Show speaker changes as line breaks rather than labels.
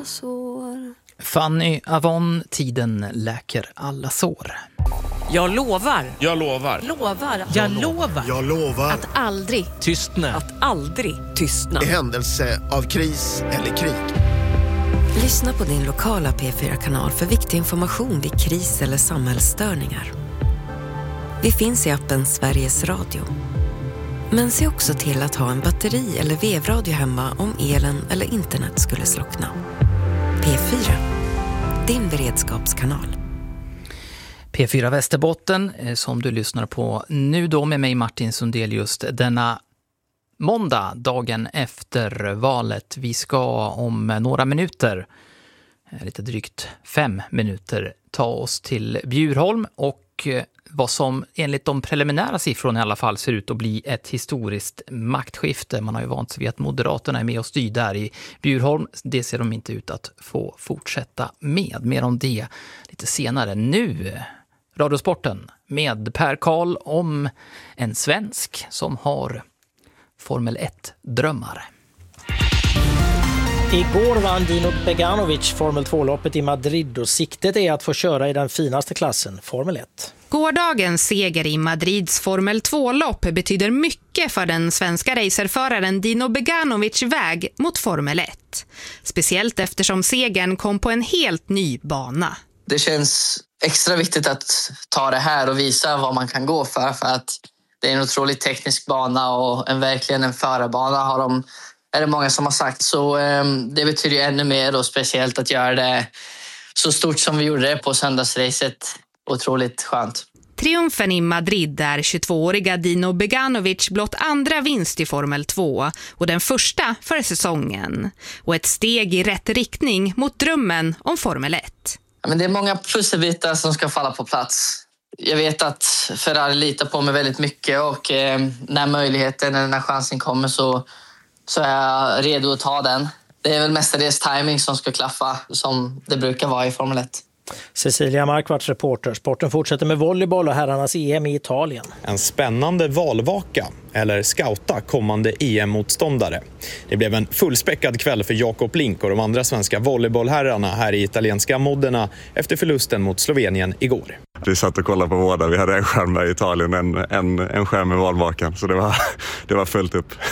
sår.
Fanny Avon, tiden läker alla sår.
Jag lovar.
Jag lovar.
Lovar.
Jag lovar.
Jag lovar.
Att aldrig
Tystnad.
Att aldrig tystna.
I händelse av kris eller krig.
Lyssna på din lokala P4-kanal för viktig information vid kris eller samhällsstörningar. Vi finns i appen Sveriges Radio. Men se också till att ha en batteri- eller vevradio hemma om elen eller internet skulle slockna. P4, din beredskapskanal.
P4 Västerbotten som du lyssnar på nu då med mig Martin Sundell just denna måndag, dagen efter valet. Vi ska om några minuter, lite drygt 5 minuter, ta oss till Bjurholm och vad som enligt de preliminära siffrorna i alla fall ser ut att bli ett historiskt maktskifte. Man har ju vant sig vid att Moderaterna är med och styr där i Bjurholm. Det ser de inte ut att få fortsätta med. Mer om det lite senare. Nu Radiosporten med Per Karl om en svensk som har Formel 1-drömmar.
Igår vann Dino Beganovic Formel 2-loppet i Madrid och siktet är att få köra i den finaste klassen, Formel 1.
Gårdagens seger i Madrids Formel 2-lopp betyder mycket för den svenska racerföraren Dino Beganovic väg mot Formel 1. Speciellt eftersom segern kom på en helt ny bana.
Det känns extra viktigt att ta det här och visa vad man kan gå för att det är en otroligt teknisk bana och verkligen en förarbana är det många som har sagt. Så det betyder ju ännu mer och speciellt att göra det så stort som vi gjorde det på söndagsracet. Otroligt skönt.
Triumfen i Madrid är 22-åriga Dino Beganovic blott andra vinst i Formel 2 och den första för säsongen. Och ett steg i rätt riktning mot drömmen om Formel 1.
Men det är många pusselbitar som ska falla på plats. Jag vet att Ferrari litar på mig väldigt mycket och när möjligheten eller när chansen kommer så är jag redo att ta den. Det är väl mestadels timing som ska klaffa som det brukar vara i Formel 1.
Cecilia Markvarts reporter. Sporten fortsätter med volleyboll och herrarnas EM i Italien.
En spännande valvaka eller scouta kommande EM-motståndare. Det blev en fullspäckad kväll för Jakob Link och de andra svenska volleybollherrarna här i italienska Modena efter förlusten mot Slovenien igår.
Vi satt och kollade på båda. Vi hade en skärm där i Italien, en skärm med valvakan. Så det var fullt upp.